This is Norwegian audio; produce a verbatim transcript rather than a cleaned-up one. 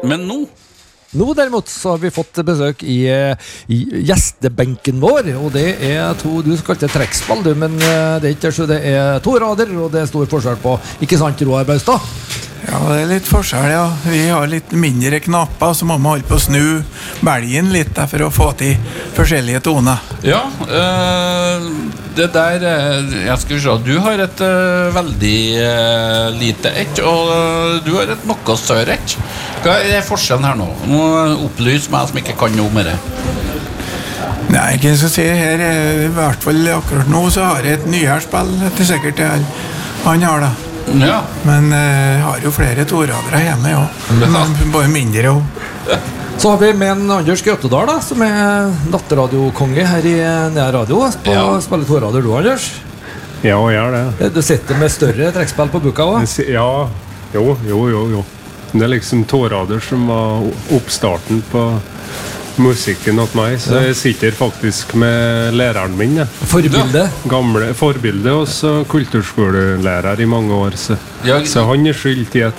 Men nå Nå derimot så har vi fått besøk i, i gjestebenken vår, og det er to, du kalte det trekkspill, du, men det er ikke så det er to rader, og det er stor forskjell på, ikke sant, Roar Baustad? Ja, det er litt forskjell, ja. Vi har litt mindre knapper, så må man holde på å snu belgen litt der, for å få til forskjellige toner. Ja, øh, det der jeg skulle se, du har et øh, veldig øh, lite ett, og øh, du har et noe større ett. Hva er forskjellen her nå? Nå opplys meg som ikke kan noe med det. Nei, ikke så si her, i hvert fall akkurat nå så har jeg et nyere spill, det er sikkert det han har da. Ja. Men jeg uh, har jo flere toradere hjemme, ja. Men bare mindre også. Så har vi med en Anders Grøttedal da, som er nattradiokonge her i Nea Radio. På ja. Spiller torader du, Anders? Ja, jeg gjør det. Du sitter med større trekkspill på buka også? Ja, jo, jo, jo, jo. Det er liksom torader som var oppstarten på musikken åt meg, så jeg sitter faktisk med læreren min. Ja. Forbilde? Gamle forbilde, og så kulturskolelærer i mange år, så, ja, så han er skyld til at